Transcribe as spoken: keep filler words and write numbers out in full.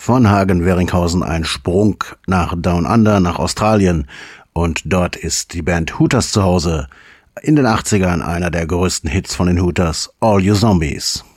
Von Hagen-Weringhausen ein Sprung nach Down Under, nach Australien. Und dort ist die Band Hooters zu Hause. In den achtzigern einer der größten Hits von den Hooters, All You Zombies.